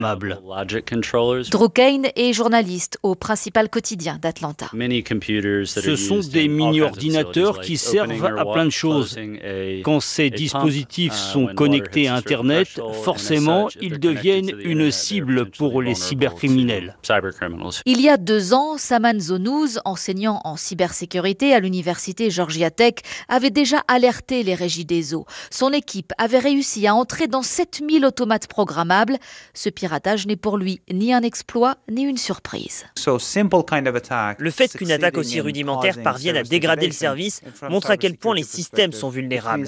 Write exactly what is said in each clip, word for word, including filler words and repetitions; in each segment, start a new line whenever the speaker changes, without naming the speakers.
Drew Kane est journaliste au principal quotidien d'Atlanta.
Ce sont des mini-ordinateurs qui servent à plein de choses. Quand ces dispositifs sont connectés à Internet, forcément, ils deviennent une cible pour les cybercriminels.
Il y a deux ans, Saman Zonouz, enseignant en cybersécurité à l'université Georgia Tech, avait déjà alerté les régies des eaux. Son équipe avait réussi à entrer dans sept mille automates programmables. Ce piratage n'est pour lui ni un exploit, ni une surprise.
Le fait qu'une attaque aussi rudimentaire parvienne à dégrader le service montre à quel point les systèmes sont vulnérables.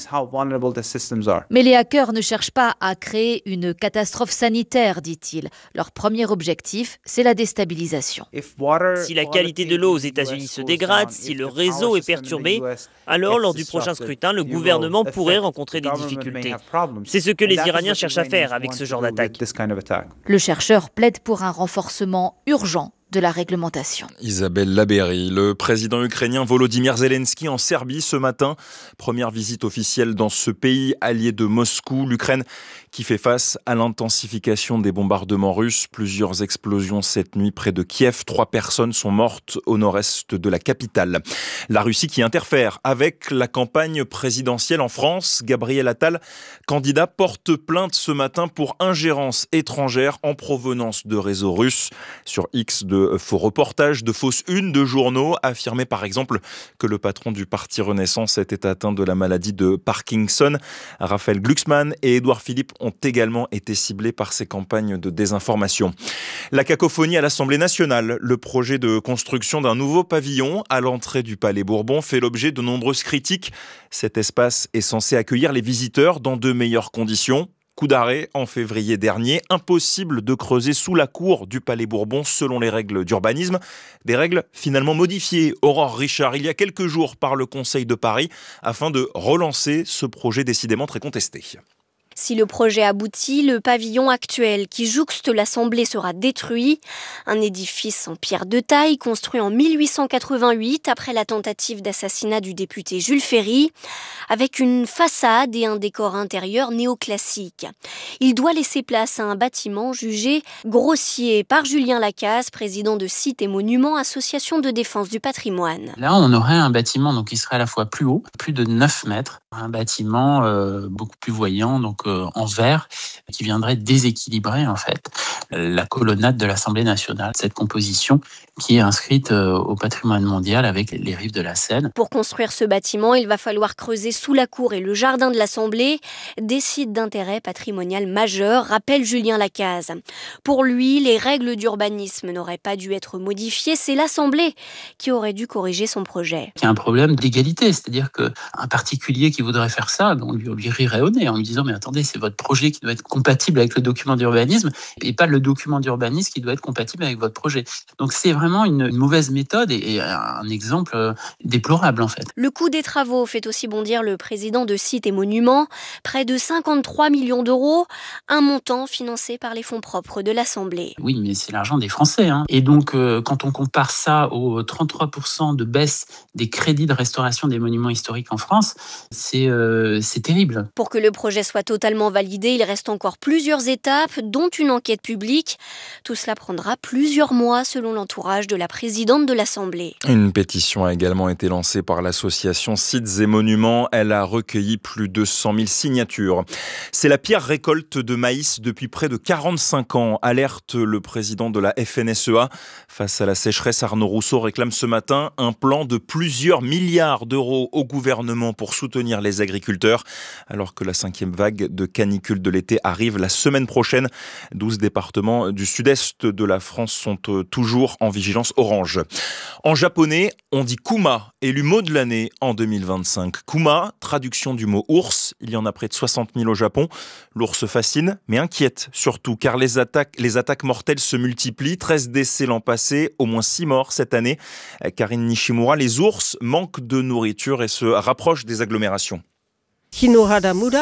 Mais les hackers ne cherchent pas à créer une catastrophe sanitaire, dit-il. Leur premier objectif, c'est la déstabilisation.
Si la qualité de l'eau aux États-Unis se dégrade, si le réseau est perturbé, alors lors du prochain scrutin, le gouvernement pourrait rencontrer des difficultés. C'est ce que les Iraniens cherchent à faire avec ce genre d'attaque.
Le chercheur plaide pour un renforcement urgent de la réglementation.
Isabelle Labéry, le président ukrainien Volodymyr Zelensky en Serbie ce matin. Première visite officielle dans ce pays allié de Moscou. L'Ukraine qui fait face à l'intensification des bombardements russes. Plusieurs explosions cette nuit près de Kiev. Trois personnes sont mortes au nord-est de la capitale. La Russie qui interfère avec la campagne présidentielle en France. Gabriel Attal, candidat, porte plainte ce matin pour ingérence étrangère en provenance de réseaux russes. Sur X, de faux reportages, de fausses unes de journaux, affirmait par exemple que le patron du parti Renaissance était atteint de la maladie de Parkinson. Raphaël Glucksmann et Édouard Philippe ont également été ciblés par ces campagnes de désinformation. La cacophonie à l'Assemblée nationale. Le projet de construction d'un nouveau pavillon à l'entrée du Palais Bourbon fait l'objet de nombreuses critiques. Cet espace est censé accueillir les visiteurs dans de meilleures conditions. Coup d'arrêt en février dernier, impossible de creuser sous la cour du Palais Bourbon selon les règles d'urbanisme. Des règles finalement modifiées, Aurore Richard, il y a quelques jours par le Conseil de Paris afin de relancer ce projet décidément très contesté.
Si le projet aboutit, le pavillon actuel qui jouxte l'Assemblée sera détruit. Un édifice en pierre de taille construit en mille huit cent quatre-vingt-huit après la tentative d'assassinat du député Jules Ferry, avec une façade et un décor intérieur néoclassique. Il doit laisser place à un bâtiment jugé grossier par Julien Lacaze, président de Sites et Monuments, association de défense du patrimoine.
Là, on aurait un bâtiment donc, qui serait à la fois plus haut, plus de neuf mètres, un bâtiment euh, beaucoup plus voyant, donc euh, en verre, qui viendrait déséquilibrer en fait la colonnade de l'Assemblée nationale. Cette composition qui est inscrite euh, au patrimoine mondial avec les rives de la Seine.
Pour construire ce bâtiment, il va falloir creuser sous la cour et le jardin de l'Assemblée, des sites d'intérêt patrimonial majeur, rappelle Julien Lacaze. Pour lui, les règles d'urbanisme n'auraient pas dû être modifiées, c'est l'Assemblée qui aurait dû corriger son projet.
Il y a un problème d'égalité, c'est-à-dire qu'un particulier qui voudrait faire ça, on lui, on lui rirait au nez en lui disant « mais attendez, c'est votre projet qui doit être compatible avec le document d'urbanisme et pas le document d'urbanisme qui doit être compatible avec votre projet ». Donc c'est vraiment une, une mauvaise méthode et, et un exemple déplorable en fait.
Le coût des travaux fait aussi bondir le président de Sites et Monuments, près de cinquante-trois millions d'euros, un montant financé par les fonds propres de l'Assemblée.
Oui, mais c'est l'argent des Français. Hein. Et donc euh, quand on compare ça aux trente-trois pour cent de baisse des crédits de restauration des monuments historiques en France, c'est, euh, c'est terrible.
Pour que le projet soit totalement validé, il reste encore plusieurs étapes, dont une enquête publique. Tout cela prendra plusieurs mois selon l'entourage de la présidente de l'Assemblée.
Une pétition a également été lancée par l'association Sites et Monuments. Elle a recueilli plus de cent mille signatures. C'est la pire récolte de maïs depuis près de quarante-cinq ans, alerte le président de la F N S E A. Face à la sécheresse, Arnaud Rousseau réclame ce matin un plan de plusieurs milliards d'euros au gouvernement pour soutenir les agriculteurs, alors que la cinquième vague de canicule de l'été arrive la semaine prochaine. douze départements du sud-est de la France sont toujours en vigilance orange. En japonais, on dit kuma, élu mot de l'année en deux mille vingt-cinq. Kuma, traduction du mot ours, il y en a près de soixante mille au Japon. L'ours fascine, mais inquiète surtout, car les attaques, les attaques mortelles se multiplient. treize décès l'an passé, au moins six morts cette année. Karine Nishimura, les ours manquent de nourriture et se rapprochent des agglomérations.
Kino Hadamura